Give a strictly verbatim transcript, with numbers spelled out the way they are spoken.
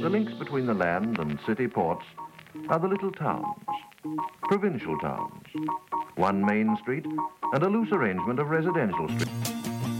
The links between the land and city ports are the little towns, provincial towns, one main street and a loose arrangement of residential streets.